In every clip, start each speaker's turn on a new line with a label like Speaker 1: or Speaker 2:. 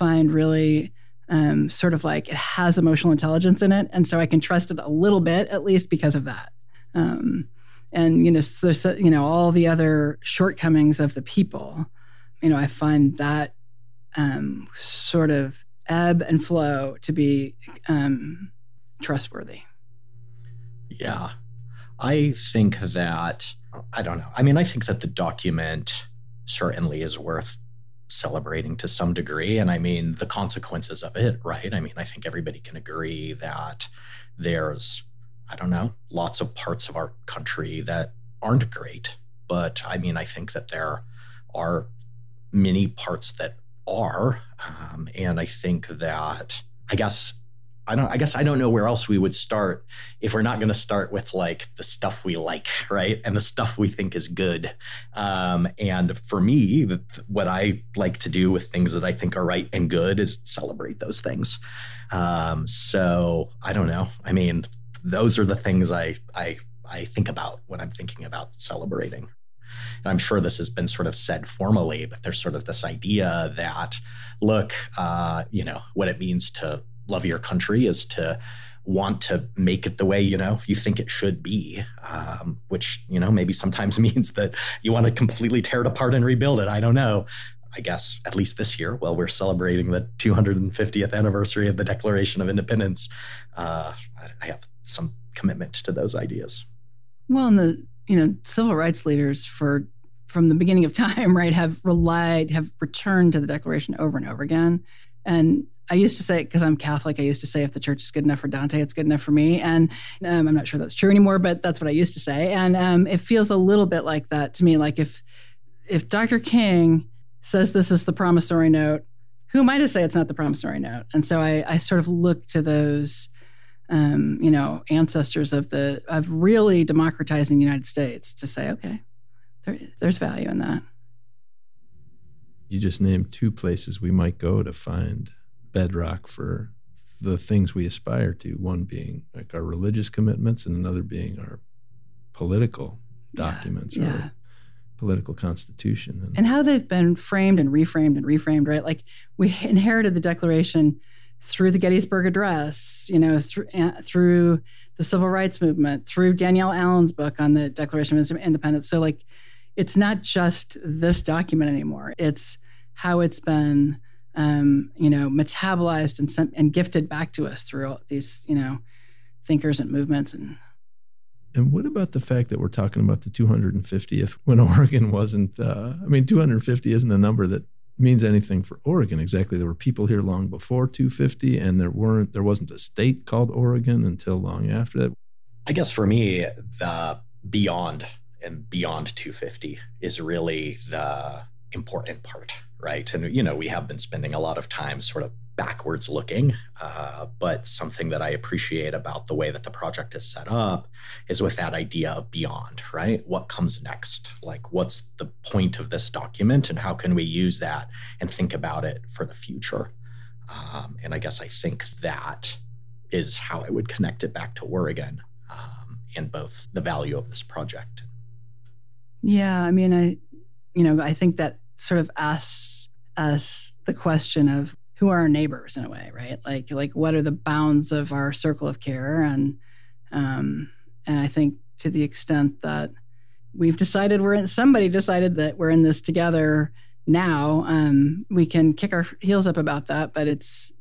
Speaker 1: find really sort of like it has emotional intelligence in it. And so I can trust it a little bit, at least because of that. And, so, all the other shortcomings of the people, I find that sort of ebb and flow to be trustworthy.
Speaker 2: Yeah. I think that, I don't know. I mean, I think that the document certainly is worth celebrating to some degree. And I mean, the consequences of it, right? I mean, I think everybody can agree that there's, I don't know, lots of parts of our country that aren't great. But I mean, I think that there are many parts that are. And I think that, I guess I don't know where else we would start if we're not going to start with like the stuff we like, right? And the stuff we think is good. And for me, what I like to do with things that I think are right and good is celebrate those things. So I don't know. I mean, those are the things I think about when I'm thinking about celebrating. And I'm sure this has been sort of said formally, but there's sort of this idea that, look, what it means to love your country is to want to make it the way, you think it should be, which, maybe sometimes means that you want to completely tear it apart and rebuild it. I don't know. I guess at least this year, while we're celebrating the 250th anniversary of the Declaration of Independence, I have some commitment to those ideas.
Speaker 1: Well, and the, civil rights leaders from the beginning of time, right, have returned to the Declaration over and over again. And I used to say, because I'm Catholic, I used to say, if the church is good enough for Dante, it's good enough for me. And I'm not sure that's true anymore, but that's what I used to say. And it feels a little bit like that to me. Like if Dr. King says this is the promissory note, who am I to say it's not the promissory note? And so I sort of look to those, ancestors of really democratizing the United States to say, okay, there's value in that.
Speaker 3: You just named two places we might go to find bedrock for the things we aspire to, one being like our religious commitments and another being our political documents or political constitution.
Speaker 1: And how they've been framed and reframed, right? Like we inherited the Declaration through the Gettysburg Address, through the Civil Rights Movement, through Danielle Allen's book on the Declaration of Independence. So like, it's not just this document anymore. It's how it's been, metabolized and gifted back to us through all these, thinkers and movements.
Speaker 3: And what about the fact that we're talking about the 250th when Oregon wasn't, 250 isn't a number that means anything for Oregon exactly. There were people here long before 250, and there wasn't a state called Oregon until long after that.
Speaker 2: I guess for me, the beyond 250 is really the important part, right? And, we have been spending a lot of time sort of backwards looking, but something that I appreciate about the way that the project is set up is with that idea of beyond, right? What comes next? Like, what's the point of this document and how can we use that and think about it for the future? And I guess I think that is how I would connect it back to Oregon and both the value of this project.
Speaker 1: Yeah, I think that sort of asks us the question of who are our neighbors in a way, right? Like what are the bounds of our circle of care? And I think to the extent that somebody decided that we're in this together now, we can kick our heels up about that, but it's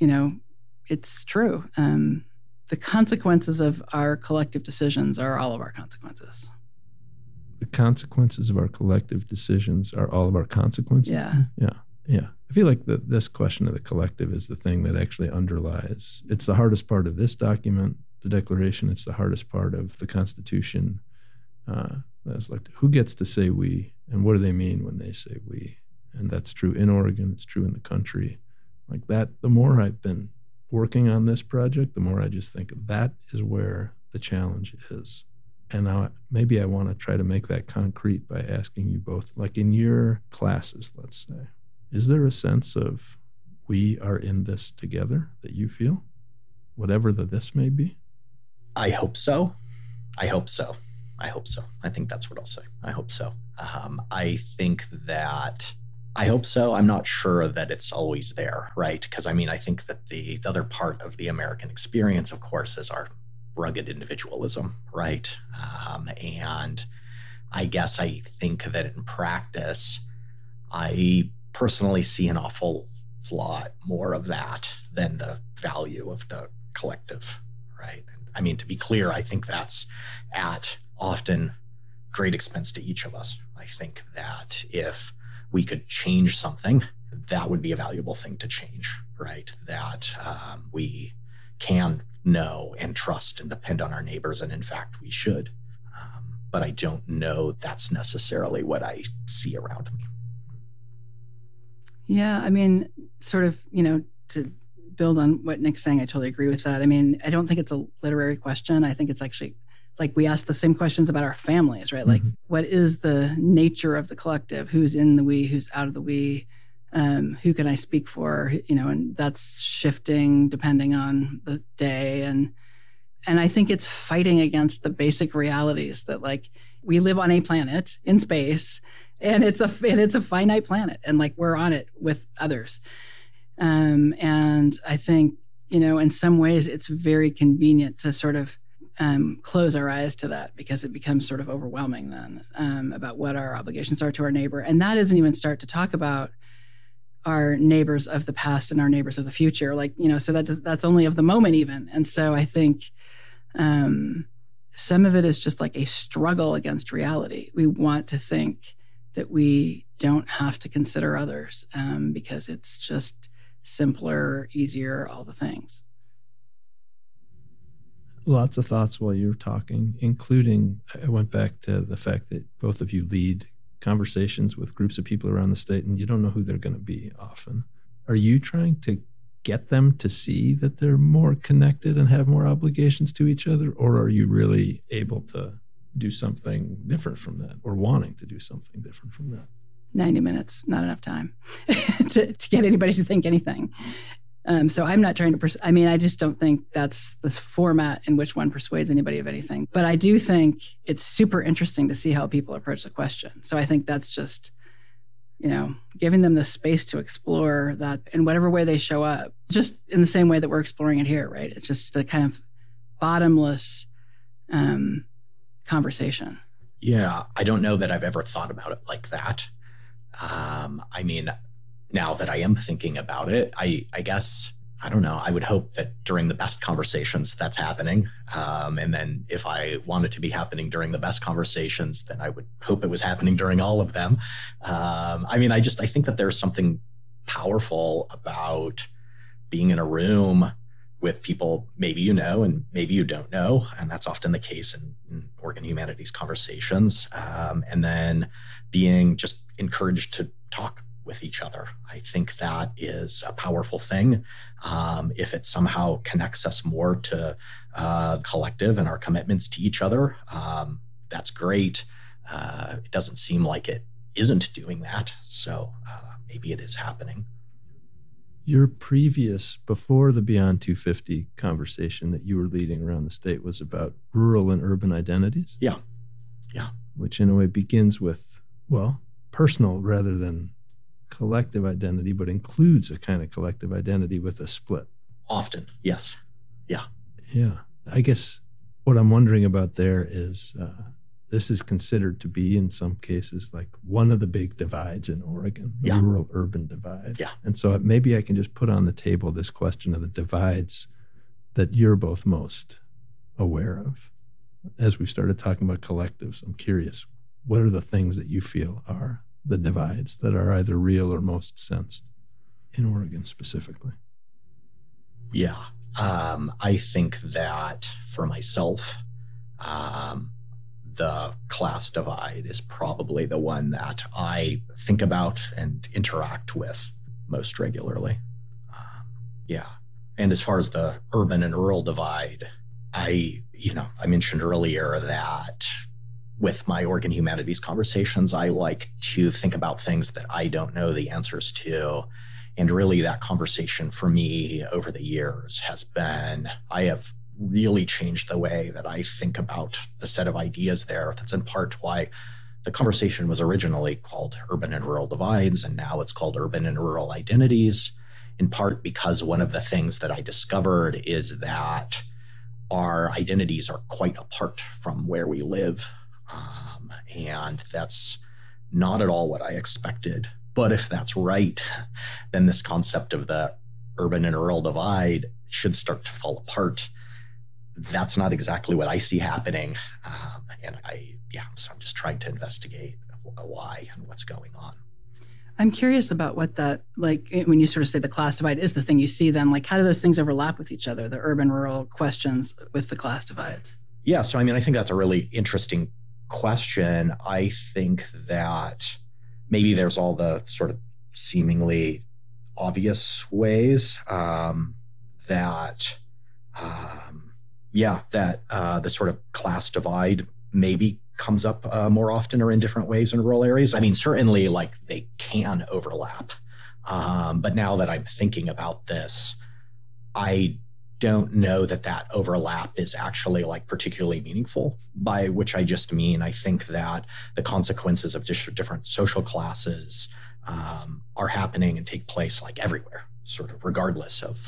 Speaker 1: true. The consequences of our collective decisions are all of our consequences.
Speaker 3: The consequences of our collective decisions are all of our consequences? Yeah. I feel like this question of the collective is the thing that actually underlies. It's the hardest part of this document, the Declaration. It's the hardest part of the Constitution. That's like, who gets to say we, and what do they mean when they say we? And that's true in Oregon. It's true in the country. Like that, the more I've been working on this project, the more I just think that is where the challenge is. And now maybe I want to try to make that concrete by asking you both, like in your classes, let's say, is there a sense of we are in this together that you feel, whatever this may be?
Speaker 2: I hope so. I think that's what I'll say. I hope so. I think that I hope so. I'm not sure that it's always there, right? Because I mean, I think that the other part of the American experience, of course, is our rugged individualism, right? And I guess I think that in practice, I personally see an awful lot more of that than the value of the collective, right? I mean, to be clear, I think that's at often great expense to each of us. I think that if we could change something, that would be a valuable thing to change, right? That we can know and trust and depend on our neighbors, and in fact, we should. But I don't know that's necessarily what I see around me.
Speaker 1: Yeah, I mean, sort of, to build on what Nick's saying, I totally agree with that. I mean, I don't think it's a literary question. I think it's actually like we ask the same questions about our families, right? Like, what is the nature of the collective? Who's in the we? Who's out of the we? Who can I speak for? And that's shifting depending on the day. And I think it's fighting against the basic realities that, like, we live on a planet in space, and it's a finite planet, and like we're on it with others. And I think, in some ways it's very convenient to sort of close our eyes to that, because it becomes sort of overwhelming then about what our obligations are to our neighbor. And that doesn't even start to talk about our neighbors of the past and our neighbors of the future. Like, so that's only of the moment even. And so I think some of it is just like a struggle against reality. We want to think that we don't have to consider others because it's just simpler, easier, all the things.
Speaker 3: Lots of thoughts while you were talking, including, I went back to the fact that both of you lead conversations with groups of people around the state, and you don't know who they're going to be often. Are you trying to get them to see that they're more connected and have more obligations to each other, or are you really able to do something different from that, or wanting to do something different from that?
Speaker 1: 90 minutes, not enough time to get anybody to think anything. So I'm not trying to, I just don't think that's the format in which one persuades anybody of anything. But I do think it's super interesting to see how people approach the question. So I think that's just, giving them the space to explore that in whatever way they show up, just in the same way that we're exploring it here, right? It's just a kind of bottomless conversation.
Speaker 2: Yeah, I don't know that I've ever thought about it like that. Now that I am thinking about it, I guess, I don't know, I would hope that during the best conversations that's happening. And then if I want it to be happening during the best conversations, then I would hope it was happening during all of them. I think that there's something powerful about being in a room with people maybe you know and maybe you don't know. And that's often the case in organ humanities conversations. And then being just encouraged to talk with each other. I think that is a powerful thing. If it somehow connects us more to collective and our commitments to each other, that's great. It doesn't seem like it isn't doing that. So maybe it is happening.
Speaker 3: Your previous, before the Beyond 250 conversation that you were leading around the state, was about rural and urban identities.
Speaker 2: Yeah.
Speaker 3: Which in a way begins with, personal rather than collective identity, but includes a kind of collective identity with a split.
Speaker 2: Often, yes. Yeah.
Speaker 3: I guess what I'm wondering about there is this is considered to be, in some cases, like one of the big divides in Oregon, the rural-urban divide.
Speaker 2: Yeah.
Speaker 3: And so maybe I can just put on the table this question of the divides that you're both most aware of. As we've started talking about collectives, I'm curious, what are the things that you feel are the divides that are either real or most sensed in Oregon specifically?
Speaker 2: Yeah. I think that for myself, the class divide is probably the one that I think about and interact with most regularly. And as far as the urban and rural divide, I mentioned earlier that with my organ humanities conversations, I like to think about things that I don't know the answers to. And really that conversation for me over the years has been, I have really changed the way that I think about the set of ideas there. That's in part why the conversation was originally called Urban and Rural Divides, and now it's called Urban and Rural Identities, in part because one of the things that I discovered is that our identities are quite apart from where we live. And that's not at all what I expected. But if that's right, then this concept of the urban and rural divide should start to fall apart. That's not exactly what I see happening. So I'm just trying to investigate why and what's going on.
Speaker 1: I'm curious about what that, like, when you sort of say the class divide is the thing you see, then, like, how do those things overlap with each other, the urban-rural questions with the class divides?
Speaker 2: Yeah, so I mean, I think that's a really interesting question. I think that maybe there's all the sort of seemingly obvious ways that the sort of class divide maybe comes up more often or in different ways in rural areas. I mean, certainly, like, they can overlap. But now that I'm thinking about this, I don't know that overlap is actually, like, particularly meaningful, by which I just mean I think that the consequences of different social classes are happening and take place, like, everywhere, sort of regardless of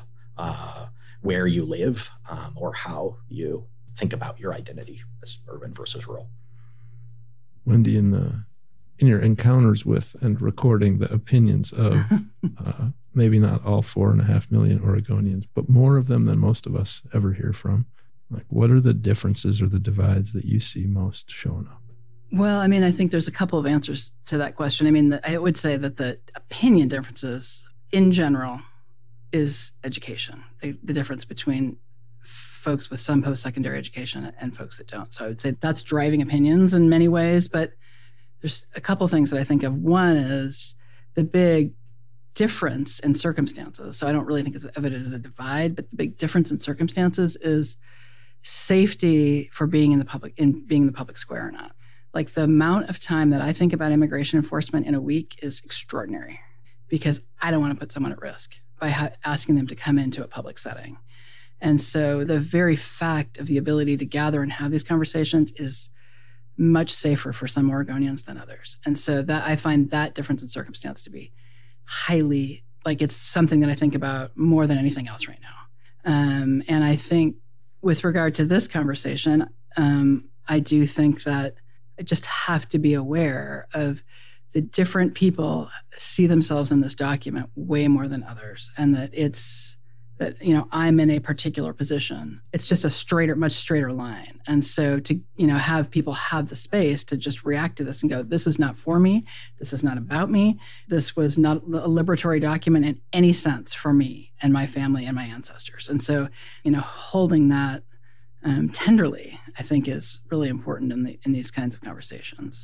Speaker 2: where you live or how you think about your identity as urban versus rural.
Speaker 3: Wendy, in your encounters with and recording the opinions of maybe not all 4.5 million Oregonians, but more of them than most of us ever hear from, like, what are the differences or the divides that you see most showing up?
Speaker 1: Well, I mean, I think there's a couple of answers to that question. I mean, I would say that the opinion differences in general is education, the difference between folks with some post-secondary education and folks that don't. So I would say that's driving opinions in many ways, but there's a couple of things that I think of. One is the big difference in circumstances. So I don't really think it's evident as a divide, but the big difference in circumstances is safety for being in the public square or not. Like, the amount of time that I think about immigration enforcement in a week is extraordinary, because I don't want to put someone at risk by asking them to come into a public setting. And so the very fact of the ability to gather and have these conversations is much safer for some Oregonians than others. And so that I find that difference in circumstance to be highly, like, it's something that I think about more than anything else right now. And I think with regard to this conversation, I do think that I just have to be aware of the different people see themselves in this document way more than others, and that I'm in a particular position. It's just a much straighter line. And so to, have people have the space to just react to this and go, this is not for me. This is not about me. This was not a liberatory document in any sense for me and my family and my ancestors. And so, holding that tenderly, I think, is really important in these kinds of conversations.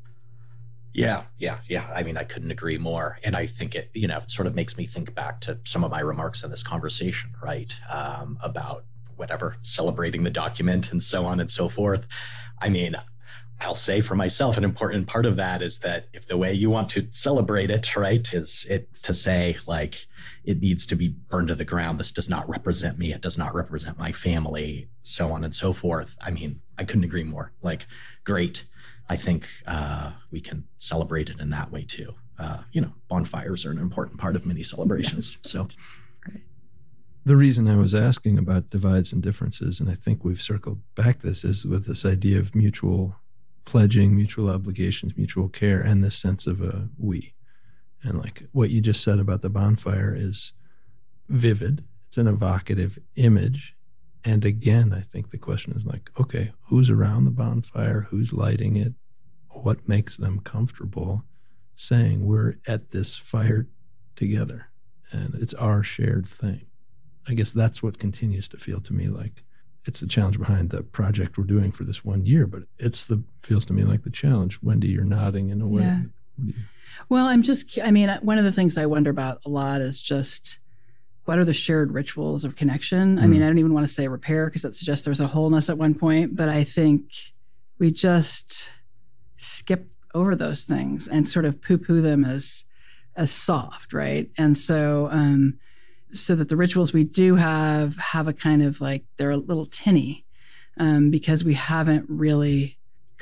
Speaker 2: Yeah. I mean, I couldn't agree more. And I think it sort of makes me think back to some of my remarks in this conversation, right? About whatever, celebrating the document and so on and so forth. I mean, I'll say for myself, an important part of that is that if the way you want to celebrate it, right, is it to say, like, it needs to be burned to the ground. This does not represent me. It does not represent my family, so on and so forth. I mean, I couldn't agree more. Like, great. I think we can celebrate it in that way too. Bonfires are an important part of many celebrations.
Speaker 1: Yes.
Speaker 2: So,
Speaker 1: right.
Speaker 3: The reason I was asking about divides and differences, and I think we've circled back this, is with this idea of mutual pledging, mutual obligations, mutual care, and this sense of a we. And like what you just said about the bonfire is vivid. It's an evocative image. And again, I think the question is like, okay, who's around the bonfire? Who's lighting it? What makes them comfortable saying we're at this fire together and it's our shared thing? I guess that's what continues to feel to me like it's the challenge behind the project we're doing for this 1 year, but feels to me like the challenge. Wendy, you're nodding in a way.
Speaker 1: Yeah. Well, one of the things I wonder about a lot is just, what are the shared rituals of connection? I mean, I don't even want to say repair because that suggests there was a wholeness at one point, but I think we just skip over those things and sort of poo-poo them as soft, right? And so so that the rituals we do have a kind of like, they're a little tinny because we haven't really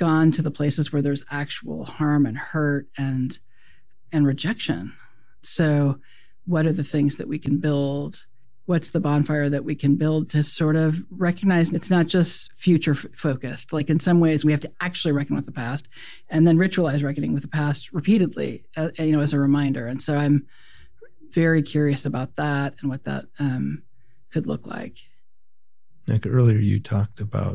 Speaker 1: gone to the places where there's actual harm and hurt and rejection. So what are the things that we can build? What's the bonfire that we can build to sort of recognize it's not just future focused? Like in some ways we have to actually reckon with the past and then ritualize reckoning with the past repeatedly, as a reminder. And so I'm very curious about that and what that could look like.
Speaker 3: Nick, earlier you talked about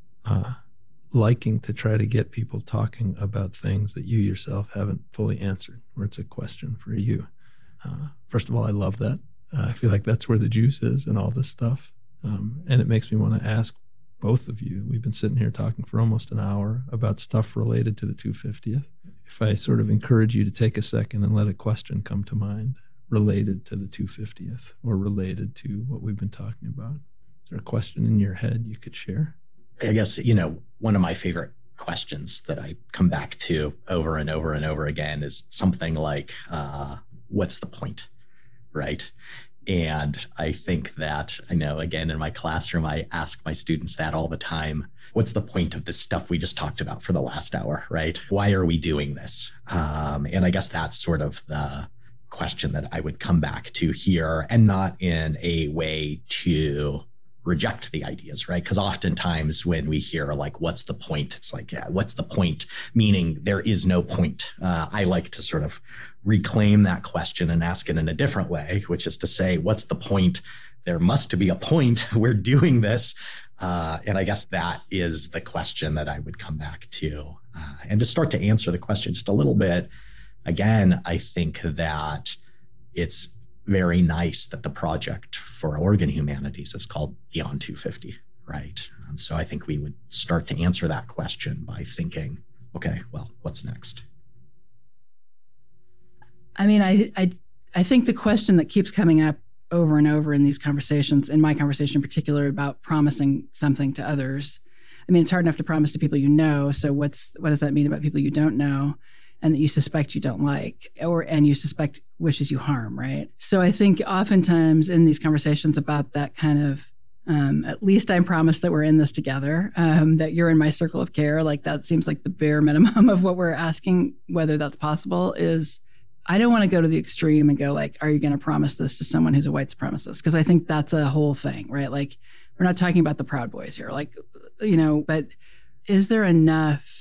Speaker 3: liking to try to get people talking about things that you yourself haven't fully answered, where it's a question for you. First of all, I love that. I feel like that's where the juice is and all this stuff. And it makes me want to ask both of you. We've been sitting here talking for almost an hour about stuff related to the 250th. If I sort of encourage you to take a second and let a question come to mind related to the 250th or related to what we've been talking about, is there a question in your head you could share?
Speaker 2: I guess, one of my favorite questions that I come back to over and over and over again is something like, what's the point, right? And I think that, again, in my classroom, I ask my students that all the time. What's the point of this stuff we just talked about for the last hour, right? Why are we doing this? And I guess that's sort of the question that I would come back to here, and not in a way to reject the ideas, right? Because oftentimes when we hear like, what's the point? It's like, yeah, what's the point? Meaning there is no point. I like to sort of reclaim that question and ask it in a different way, which is to say, what's the point? There must be a point. We're doing this. And I guess that is the question that I would come back to. And to start to answer the question just a little bit, again, I think that it's very nice that the project for Oregon Humanities is called Beyond 250, right? So I think we would start to answer that question by thinking, okay, well, what's next?
Speaker 1: I mean, I think the question that keeps coming up over and over in these conversations, in my conversation in particular, about promising something to others. I mean, it's hard enough to promise to people you know. So what does that mean about people you don't know and that you suspect you don't like, and you suspect wishes you harm, right? So I think oftentimes in these conversations about that kind of, at least I promise that we're in this together, that you're in my circle of care, like that seems like the bare minimum of what we're asking, whether that's possible, is I don't want to go to the extreme and go like, are you going to promise this to someone who's a white supremacist? Because I think that's a whole thing, right? Like, we're not talking about the Proud Boys here, like, but is there enough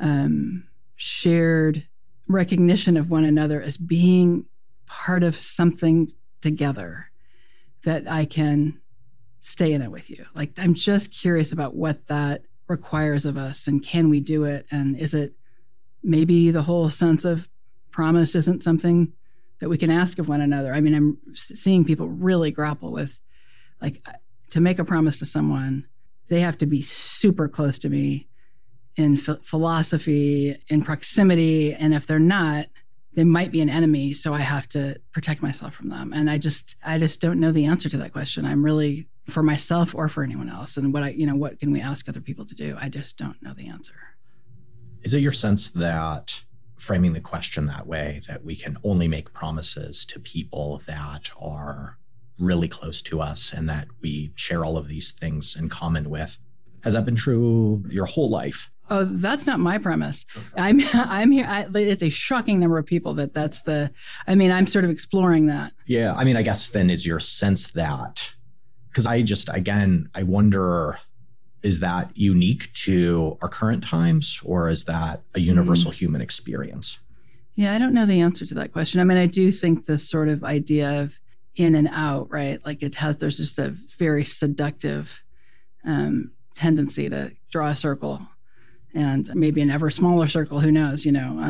Speaker 1: shared recognition of one another as being part of something together that I can stay in it with you? Like, I'm just curious about what that requires of us, and can we do it? And is it maybe the whole sense of promise isn't something that we can ask of one another? I mean, I'm seeing people really grapple with, like, to make a promise to someone, they have to be super close to me in philosophy, in proximity. And if they're not, they might be an enemy. So I have to protect myself from them. And I just don't know the answer to that question. I'm really, for myself or for anyone else. And what can we ask other people to do? I just don't know the answer.
Speaker 2: Is it your sense that framing the question that way, that we can only make promises to people that are really close to us and that we share all of these things in common with, has that been true your whole life?
Speaker 1: Oh, that's not my premise. I'm here. It's a shocking number of people I'm sort of exploring that.
Speaker 2: Yeah. I mean, I guess then is your sense that, because I wonder, is that unique to our current times, or is that a universal human experience?
Speaker 1: Yeah, I don't know the answer to that question. I mean, I do think this sort of idea of in and out, right? Like there's just a very seductive tendency to draw a circle, and maybe an ever smaller circle, who knows,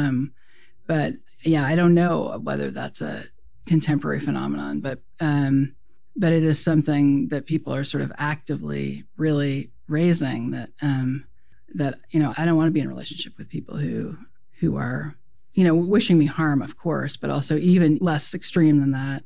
Speaker 1: but yeah, I don't know whether that's a contemporary phenomenon, but it is something that people are sort of actively really raising, that I don't want to be in a relationship with people who are, wishing me harm, of course, but also even less extreme than that,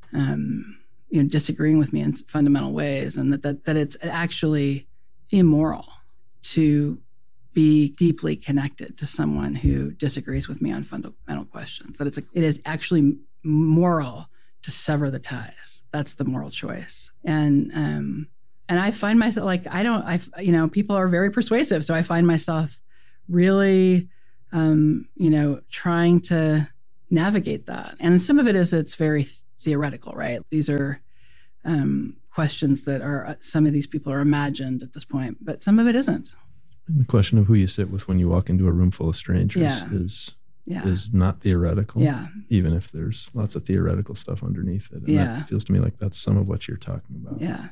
Speaker 1: disagreeing with me in fundamental ways, and that it's actually immoral to be deeply connected to someone who disagrees with me on fundamental questions. That it is actually moral to sever the ties. That's the moral choice. And I find myself like, people are very persuasive. So I find myself really, trying to navigate that. And some of it is it's very theoretical, right? These are questions that are, some of these people are imagined at this point, but some of it isn't.
Speaker 3: And the question of who you sit with when you walk into a room full of strangers is not theoretical, even if there's lots of theoretical stuff underneath it. And that feels to me like that's some of what you're talking about.
Speaker 1: Yeah.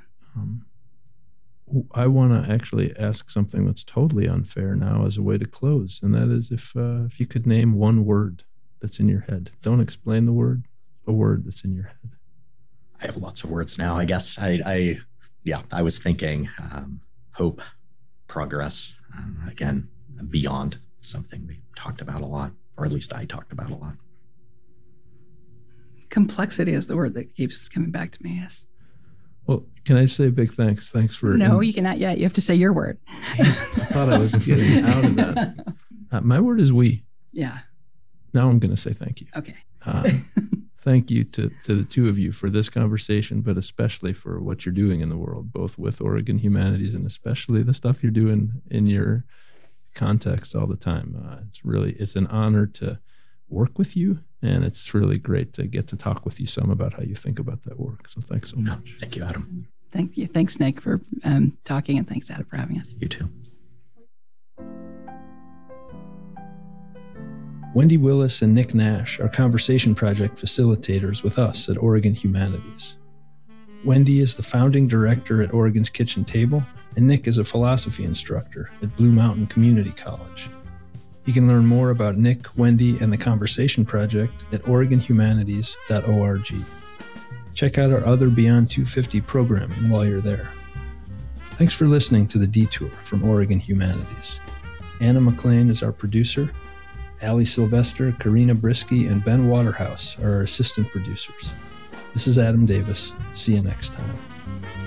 Speaker 3: I want to actually ask something that's totally unfair now as a way to close, and that is if you could name one word that's in your head. Don't explain the word, a word that's in your head.
Speaker 2: I have lots of words now, I guess. I was thinking hope, progress, again, beyond, something we talked about a lot, or at least I talked about a lot.
Speaker 1: Complexity is the word that keeps coming back to me, yes.
Speaker 3: Well, can I say a big thanks? Thanks for...
Speaker 1: No, you cannot yet. You have to say your word.
Speaker 3: I thought I was getting out of that. My word is we.
Speaker 1: Yeah.
Speaker 3: Now I'm going to say thank you.
Speaker 1: Okay.
Speaker 3: Thank you to the two of you for this conversation, but especially for what you're doing in the world, both with Oregon Humanities and especially the stuff you're doing in your context all the time. It's an honor to work with you, and it's really great to get to talk with you some about how you think about that work. So thanks so much.
Speaker 2: Thank you, Adam.
Speaker 1: Thank you. Thanks, Nick, for talking, and thanks, Adam, for having us.
Speaker 2: You too.
Speaker 3: Wendy Willis and Nick Nash are Conversation Project facilitators with us at Oregon Humanities. Wendy is the founding director at Oregon's Kitchen Table, and Nick is a philosophy instructor at Blue Mountain Community College. You can learn more about Nick, Wendy, and the Conversation Project at OregonHumanities.org. Check out our other Beyond 250 programming while you're there. Thanks for listening to The Detour from Oregon Humanities. Anna McLean is our producer. Allie Sylvester, Karina Brisky, and Ben Waterhouse are our assistant producers. This is Adam Davis. See you next time.